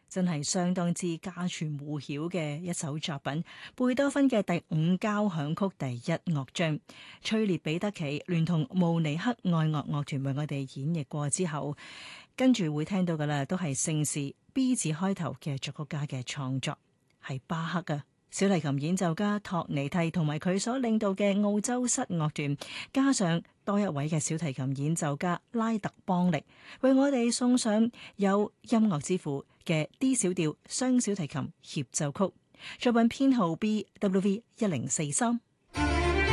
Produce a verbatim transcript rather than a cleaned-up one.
真係相當之家傳戶曉嘅一首作品。貝多芬嘅第五交響曲第一樂章，崔列彼得奇聯同慕尼黑愛樂樂團為我哋演繹過之後，跟住會聽到嘅啦，都係姓氏 B 字開頭嘅作曲家嘅創作，係巴克嘅。小提琴演奏家托尼蒂同埋佢所領導嘅澳洲室樂團，加上多一位嘅小提琴演奏家拉特邦力，為我哋送上有音樂之父嘅 D 小調雙小提琴協奏曲，作品編號 B W V 一零四三。